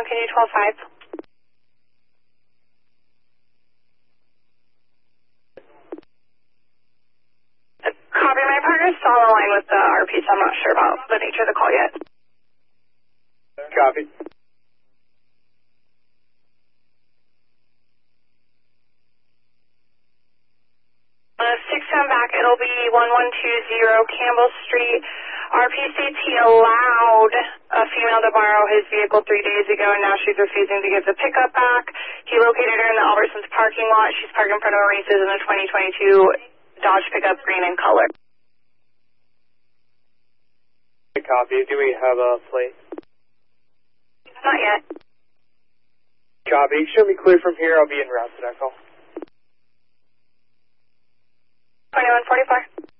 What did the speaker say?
on, can you 12-5? Copy, my partner's still on the line with the RP, so I'm not sure about the nature of the call yet. Copy. 610 back, it'll be 1120 Campbell Street. RP states he allowed a female to borrow his vehicle 3 days ago, and now she's refusing to give the pickup back. He located her in the Albertsons parking lot. She's parked in front of Maurice's in a 2022 Dodge pickup, green in color. Copy. Do we have a plate? Not yet. Copy. Show me clear from here. I'll be en route to that call. 2144.